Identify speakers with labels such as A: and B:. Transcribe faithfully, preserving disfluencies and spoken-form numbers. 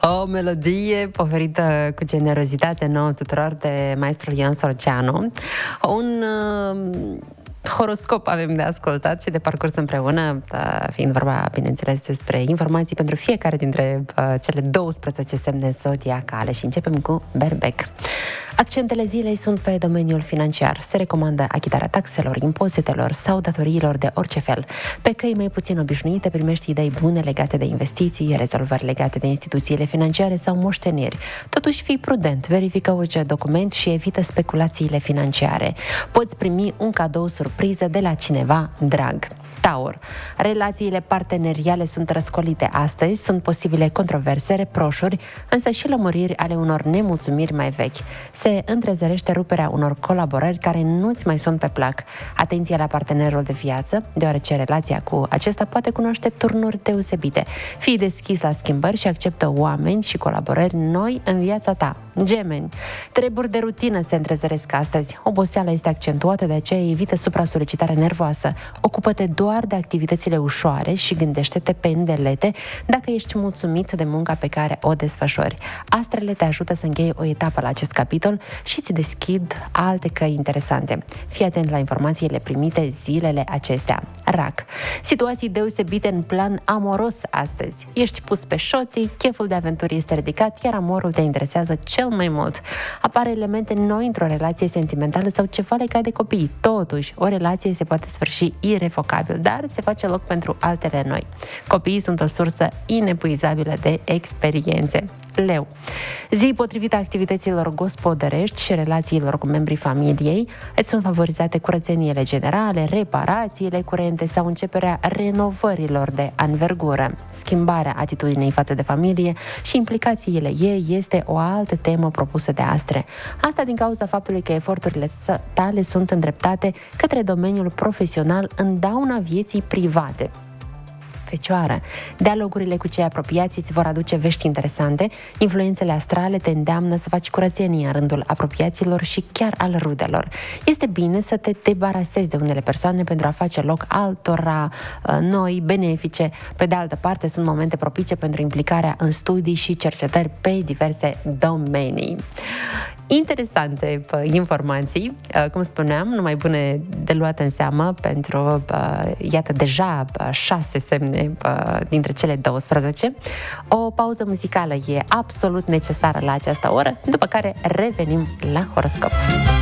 A: O melodie oferită cu generozitate nouă tuturor de maestrul Ion Sorceanu. Un uh, horoscop avem de ascultat și de parcurs împreună, fiind vorba, bineînțeles, despre informații pentru fiecare dintre uh, cele douăsprezece semne zodiacale. Și începem cu Berbec. Accentele zilei sunt pe domeniul financiar. Se recomandă achitarea taxelor, impozitelor sau datoriilor de orice fel. Pe căi mai puțin obișnuite primești idei bune legate de investiții, rezolvări legate de instituțiile financiare sau moșteniri. Totuși, fii prudent, verifică orice document și evită speculațiile financiare. Poți primi un cadou surpriză de la cineva drag. Taur. Relațiile parteneriale sunt răscolite astăzi, sunt posibile controverse, reproșuri, însă și lămuriri ale unor nemulțumiri mai vechi. Se întrezărește ruperea unor colaborări care nu-ți mai sunt pe plac. Atenție la partenerul de viață, deoarece relația cu acesta poate cunoaște turnuri deosebite. Fii deschis la schimbări și acceptă oameni și colaborări noi în viața ta. Gemeni. Treburi de rutină se întrezăresc astăzi. Oboseala este accentuată, de aceea evită supra-solicitarea nervoasă. Ocupă-te doar de activitățile ușoare și gândește-te pe îndelete dacă ești mulțumit de munca pe care o desfășori. Astrele te ajută să încheie o etapă la acest capitol și îți deschid alte căi interesante. Fii atent la informațiile primite zilele acestea. Rac. Situații deosebite în plan amoros astăzi. Ești pus pe șotii, cheful de aventură este ridicat, iar amorul te interesează cel mai mult. Apar elemente noi într-o relație sentimentală sau ceva legat de copii. Totuși, o relație se poate sfârși irevocabil, dar se face loc pentru altele noi. Copiii sunt o sursă inepuizabilă de experiențe. Leu. Zi potrivită activităților gospodărești și relațiilor cu membrii familiei, îți sunt favorizate curățeniile generale, reparațiile curente sau începerea renovărilor de anvergură. Schimbarea atitudinii față de familie și implicațiile ei este o altă temă propusă de Astre. Asta din cauza faptului că eforturile tale sunt îndreptate către domeniul profesional în dauna vieții private. Fecioară. Dialogurile cu cei apropiați îți vor aduce vești interesante, influențele astrale te îndeamnă să faci curățenie în rândul apropiaților și chiar al rudelor. Este bine să te debarasezi de unele persoane pentru a face loc altora noi, benefice. Pe de altă parte, sunt momente propice pentru implicarea în studii și cercetări pe diverse domenii. Interesante informații, cum spuneam, numai bune de luat în seamă pentru, iată, deja șase semne dintre cele douăsprezece. O pauză muzicală e absolut necesară la această oră, după care revenim la horoscop.